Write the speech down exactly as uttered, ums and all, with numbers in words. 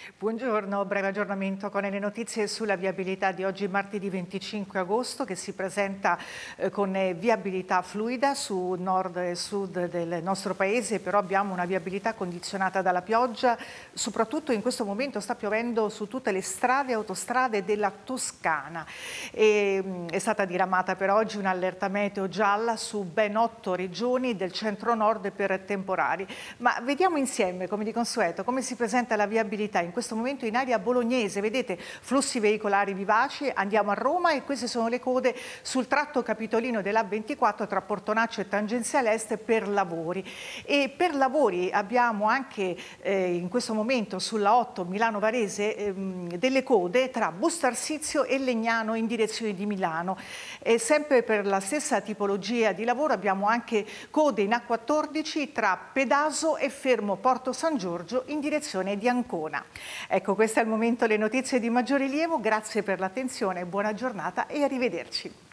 Buongiorno, breve aggiornamento con le notizie sulla viabilità di oggi martedì venticinque agosto che si presenta eh, con eh, viabilità fluida su nord e sud del nostro paese, però abbiamo una viabilità condizionata dalla pioggia, soprattutto in questo momento sta piovendo su tutte le strade e autostrade della Toscana. E, mh, è stata diramata per oggi un'allerta meteo gialla su ben otto regioni del centro-nord per temporali. Ma vediamo insieme, come di consueto, come si presenta la viabilità in questo momento in area bolognese. Vedete flussi veicolari vivaci, andiamo a Roma e queste sono le code sul tratto capitolino dell'A ventiquattro tra Portonaccio e Tangenziale Est per lavori. E per lavori abbiamo anche eh, in questo momento sulla otto Milano Varese ehm, delle code tra Bustarsizio e Legnano in direzione di Milano. E sempre per la stessa tipologia di lavoro abbiamo anche code in A quattordici tra Pedaso e Fermo Porto San Giorgio in direzione di Ancona. Ecco, queste al momento le notizie di maggior rilievo. Grazie per l'attenzione, buona giornata e arrivederci.